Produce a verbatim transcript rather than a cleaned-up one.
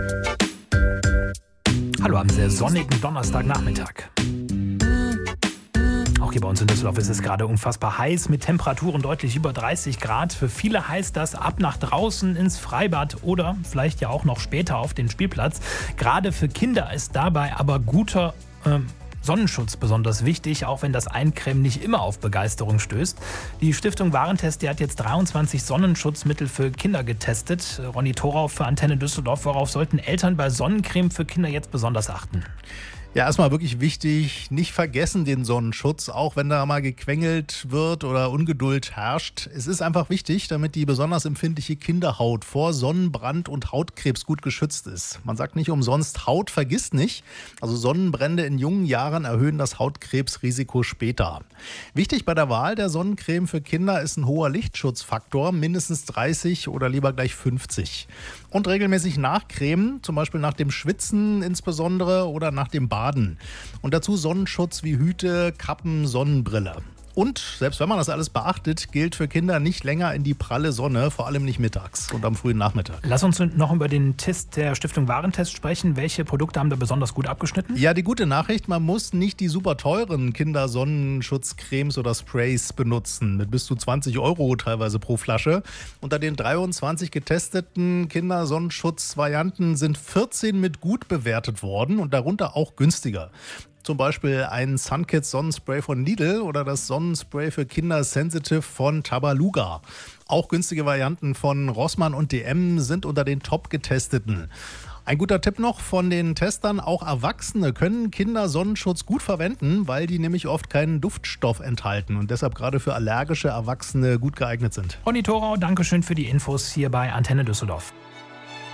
Hallo am sehr sonnigen Donnerstagnachmittag. Auch hier bei uns in Düsseldorf ist es gerade unfassbar heiß mit Temperaturen deutlich über dreißig Grad. Für viele heißt das ab nach draußen ins Freibad oder vielleicht ja auch noch später auf den Spielplatz. Gerade für Kinder ist dabei aber guter ähm, Sonnenschutz besonders wichtig, auch wenn das Eincremen nicht immer auf Begeisterung stößt. Die Stiftung Warentest, die hat jetzt dreiundzwanzig Sonnenschutzmittel für Kinder getestet. Ronny Thorau für Antenne Düsseldorf. Worauf sollten Eltern bei Sonnencreme für Kinder jetzt besonders achten? Ja, erstmal wirklich wichtig, nicht vergessen den Sonnenschutz, auch wenn da mal gequengelt wird oder Ungeduld herrscht. Es ist einfach wichtig, damit die besonders empfindliche Kinderhaut vor Sonnenbrand und Hautkrebs gut geschützt ist. Man sagt nicht umsonst, Haut vergisst nicht. Also Sonnenbrände in jungen Jahren erhöhen das Hautkrebsrisiko später. Wichtig bei der Wahl der Sonnencreme für Kinder ist ein hoher Lichtschutzfaktor, mindestens dreißig oder lieber gleich fünfzig. Und regelmäßig nachcremen, zum Beispiel nach dem Schwitzen insbesondere oder nach dem Baden. Und dazu Sonnenschutz wie Hüte, Kappen, Sonnenbrille. Und selbst wenn man das alles beachtet, gilt für Kinder nicht länger in die pralle Sonne, vor allem nicht mittags und am frühen Nachmittag. Lass uns noch über den Test der Stiftung Warentest sprechen. Welche Produkte haben da besonders gut abgeschnitten? Ja, die gute Nachricht, man muss nicht die super teuren Kindersonnenschutzcremes oder Sprays benutzen, mit bis zu zwanzig Euro teilweise pro Flasche. Unter den dreiundzwanzig getesteten Kindersonnenschutzvarianten sind vierzehn mit gut bewertet worden und darunter auch günstiger. Zum Beispiel ein Sunkids Sonnenspray von Lidl oder das Sonnenspray für Kinder Sensitive von Tabaluga. Auch günstige Varianten von Rossmann und D M sind unter den top getesteten. Ein guter Tipp noch von den Testern, auch Erwachsene können Kindersonnenschutz gut verwenden, weil die nämlich oft keinen Duftstoff enthalten und deshalb gerade für allergische Erwachsene gut geeignet sind. Ronny Thorau, danke schön für die Infos hier bei Antenne Düsseldorf.